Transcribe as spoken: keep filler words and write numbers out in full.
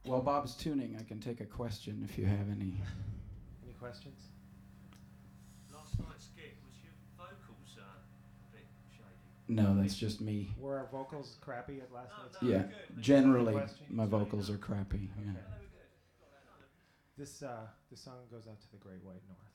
While Bob's tuning, I can take a question if you have any. Any questions? Last night's gig, was your vocals uh, a bit shady? No, that's just me. Were our vocals crappy at last No, night's no. gig? Yeah, good. generally Question? my vocals are crappy. Yeah. Yeah, they were good. This uh, this song goes out to the Great White North.